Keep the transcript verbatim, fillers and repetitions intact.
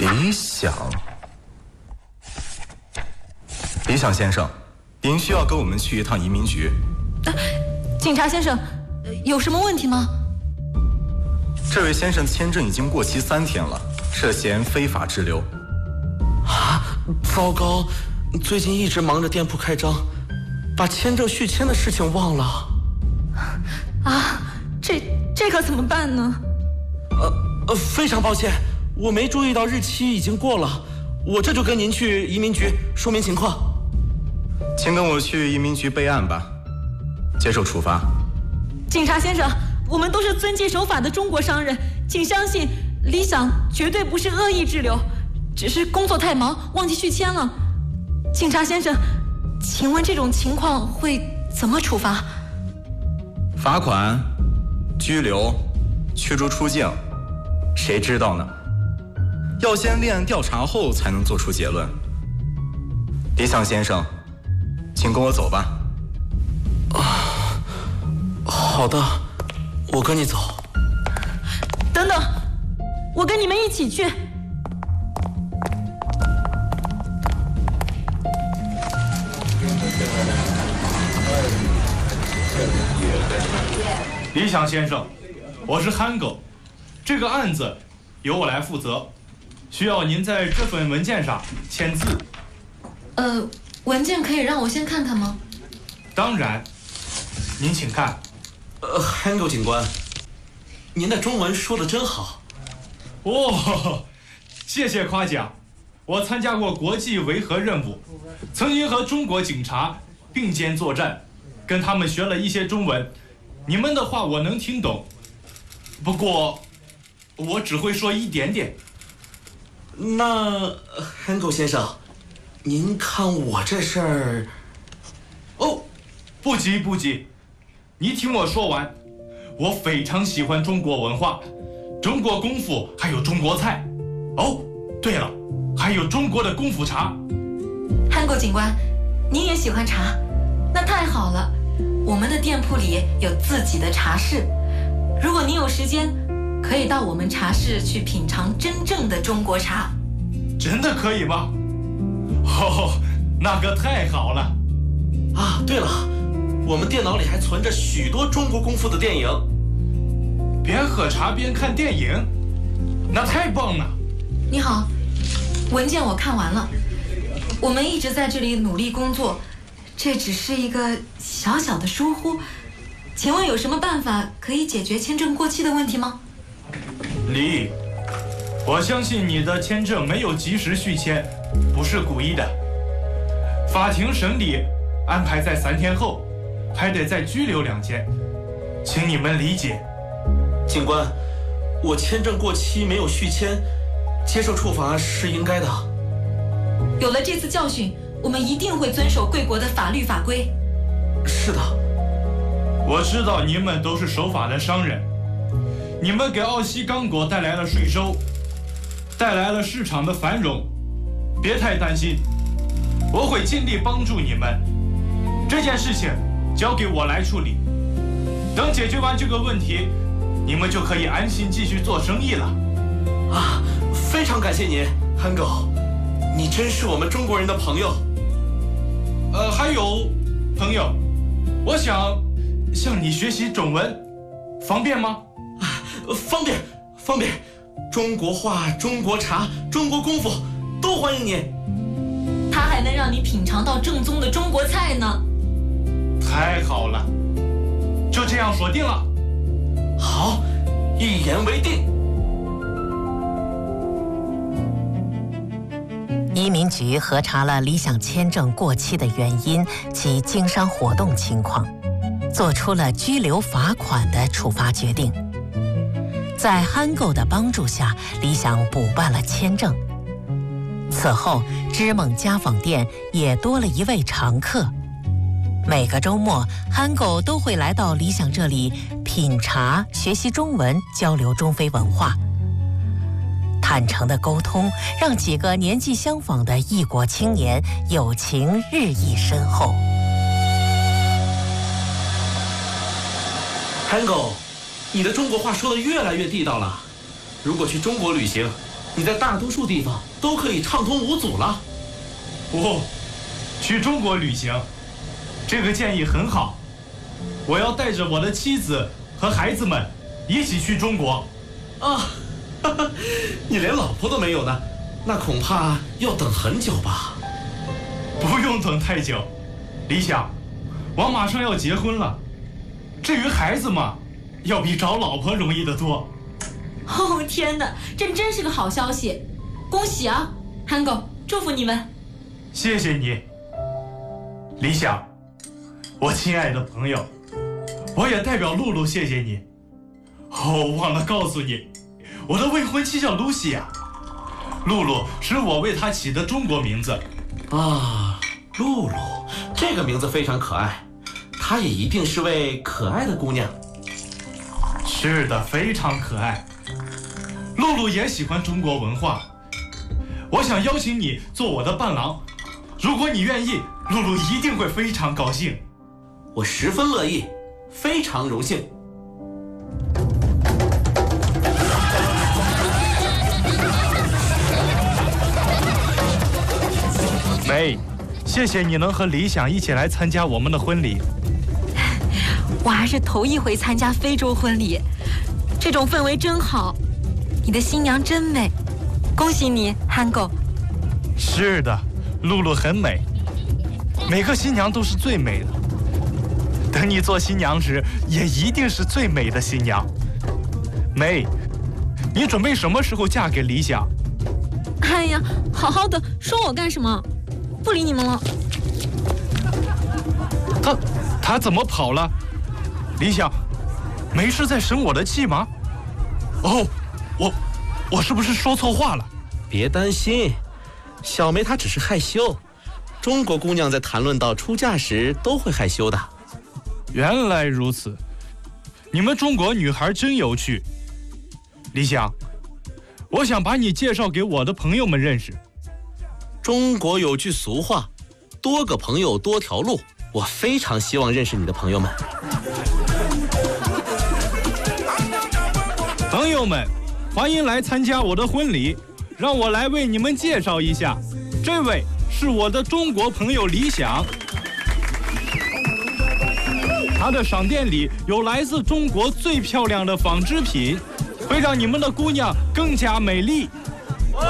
李想，李想先生，您需要跟我们去一趟移民局。 啊，警察先生，有什么问题吗？ 这位先生签证已经过期三天了，涉嫌非法滞留。 啊，糟糕！最近一直忙着店铺开张，把签证续签的事情忘了。 啊，这这可怎么办呢？ 呃呃，非常抱歉，我没注意到日期已经过了，我这就跟您去移民局说明情况。 请跟我去移民局备案吧，接受处罚。 警察先生，我们都是遵纪守法的中国商人，请相信李想绝对不是恶意滞留，只是工作太忙忘记续签了。警察先生，请问这种情况会怎么处罚？ 罚款、拘留、驱逐出境，谁知道呢？要先立案调查后才能做出结论。李想先生，请跟我走吧。 啊，好的，我跟你走。 等等，我跟你们一起去。 李想先生，我是憨狗，这个案子由我来负责，需要您在这份文件上签字。 呃，文件可以让我先看看吗？ 当然，您请看。 呃，憨狗警官，您的中文说得真好。 哦，谢谢夸奖。我参加过国际维和任务，曾经和中国警察并肩作战，跟他们学了一些中文。你们的话我能听懂，不过我只会说一点点。 那憨狗先生，您看我这事儿…… 哦，不急不急，你听我说完。我非常喜欢中国文化，中国功夫，还有中国菜。哦，对了，还有中国的功夫茶。 憨狗警官，您也喜欢茶？那太好了。我们的店铺里有自己的茶室，如果您有时间，可以到我们茶室去品尝真正的中国茶。 真的可以吗？哦，那个太好了。 啊，对了，我们电脑里还存着许多中国功夫的电影。 边喝茶边看电影，那太棒了。 你好，文件我看完了，我们一直在这里努力工作，这只是一个小小的疏忽，请问有什么办法可以解决签证过期的问题吗？ 李，我相信你的签证没有及时续签，不是故意的。法庭审理安排在三天后，还得再拘留两天，请你们理解。 警官，我签证过期没有续签，接受处罚是应该的。 有了这次教训，我们一定会遵守贵国的法律法规。 是的， 我知道你们都是守法的商人，你们给澳西刚果带来了税收，带来了市场的繁荣，别太担心，我会尽力帮助你们。这件事情交给我来处理，等解决完这个问题，你们就可以安心继续做生意了。 啊，非常感谢您，憨狗，你真是我们中国人的朋友。 呃，还有，朋友，我想向你学习中文，方便吗？ 啊，方便，方便。中国话、中国茶、中国功夫都欢迎您。 它还能让你品尝到正宗的中国菜呢。 太好了，就这样说定了。 好，一言为定。 移民局核查了理想签证过期的原因及经商活动情况，做出了拘留罚款的处罚决定。在憨狗的帮助下，理想补办了签证。此后，知梦家纺店也多了一位常客。每个周末，憨狗都会来到理想这里品茶、学习中文、交流中非文化。坦诚的沟通，让几个年纪相仿的异国青年友情日益深厚。 憨狗，你的中国话说得越来越地道了。如果去中国旅行， 你在大多数地方都可以畅通无阻了。 哦，去中国旅行，这个建议很好。我要带着我的妻子和孩子们一起去中国。 啊，哈哈，你连老婆都没有呢，那恐怕要等很久吧？ 不用等太久，李想，我马上要结婚了。至于孩子嘛，要比找老婆容易得多。 哦天哪，这真是个好消息，恭喜啊，憨狗，祝福你们。 谢谢你，李想，我亲爱的朋友，我也代表露露谢谢你。哦，忘了告诉你，我的未婚妻叫露西亚，露露是我为她起的中国名字。 啊，露露，这个名字非常可爱，她也一定是位可爱的姑娘。 是的，非常可爱。露露也喜欢中国文化，我想邀请你做我的伴郎，如果你愿意，露露一定会非常高兴。 我十分乐意，非常荣幸。 梅，谢谢你能和理想一起来参加我们的婚礼。 我还是头一回参加非洲婚礼，这种氛围真好。你的新娘真美，恭喜你，憨狗。 是的，露露很美，每个新娘都是最美的。等你做新娘时，也一定是最美的新娘。梅，你准备什么时候嫁给理想？ 哎呀，好好的，说我干什么？不理你们了。 他他怎么跑了？理想，梅是在生我的气吗？哦，我我是不是说错话了？ 别担心，小梅她只是害羞。中国姑娘在谈论到出嫁时都会害羞的。 原来如此，你们中国女孩真有趣。理想，我想把你介绍给我的朋友们认识。 中国有句俗话，多个朋友多条路。我非常希望认识你的朋友们。 朋友们，欢迎来参加我的婚礼。让我来为你们介绍一下，这位是我的中国朋友理想。他的商店里有来自中国最漂亮的纺织品，会让你们的姑娘更加美丽。